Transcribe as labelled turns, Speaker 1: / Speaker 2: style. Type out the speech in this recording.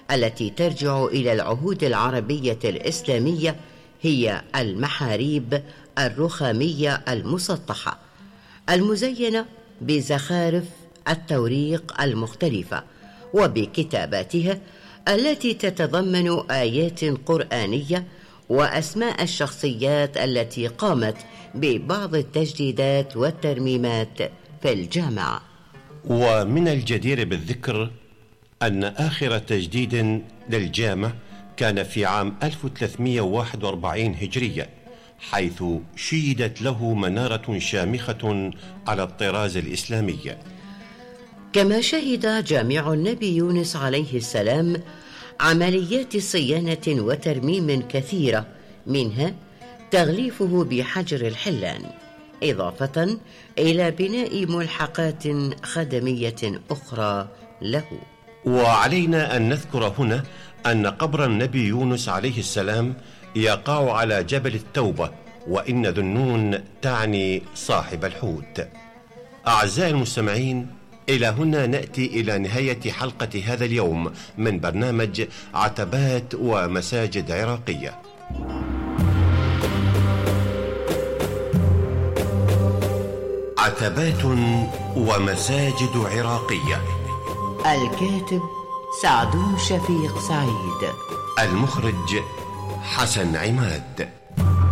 Speaker 1: التي ترجع إلى العهود العربية الإسلامية هي المحاريب الرخامية المسطحة المزينة بزخارف التوريق المختلفة وبكتاباتها التي تتضمن آيات قرآنية وأسماء الشخصيات التي قامت ببعض التجديدات والترميمات في الجامعة.
Speaker 2: ومن الجدير بالذكر أن آخر تجديد للجامع كان في عام 1341 هجرية، حيث شيدت له منارة شامخة على الطراز الإسلامي.
Speaker 1: كما شهد جامع النبي يونس عليه السلام عمليات صيانة وترميم كثيرة، منها تغليفه بحجر الحلان، إضافة إلى بناء ملحقات خدمية أخرى له.
Speaker 2: وعلينا أن نذكر هنا أن قبر النبي يونس عليه السلام يقع على جبل التوبة، وإن ذو النون تعني صاحب الحوت. أعزائي المستمعين، إلى هنا نأتي إلى نهاية حلقة هذا اليوم من برنامج عتبات ومساجد عراقية. عتبات ومساجد عراقية.
Speaker 1: الكاتب سعد شفيق سعيد.
Speaker 2: المخرج حسن عماد.